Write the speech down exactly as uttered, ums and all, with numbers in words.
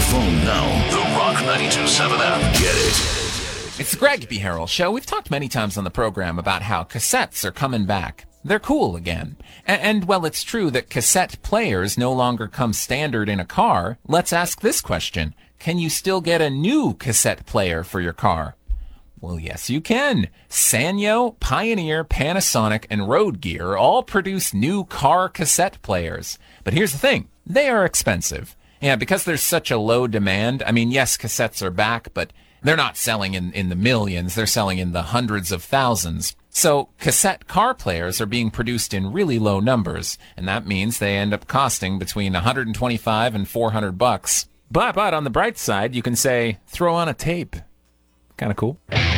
phone now. The Rock ninety-two point seven app. Get it. It's the Greg B. Harrell Show. We've talked many times on the program about how cassettes are coming back. They're cool again. And, and well, it's true that cassette players no longer come standard in a car. Let's ask this question. Can you still get a new cassette player for your car? Well, yes, you can. Sanyo, Pioneer, Panasonic, and Road Gear all produce new car cassette players. But here's the thing. They are expensive. Yeah, because there's such a low demand. I mean, yes, cassettes are back, but they're not selling in, in the millions. They're selling in the hundreds of thousands. So cassette car players are being produced in really low numbers, and that means they end up costing between one hundred twenty-five and four hundred bucks. But, but on the bright side, you can say, throw on a tape. Kind of cool.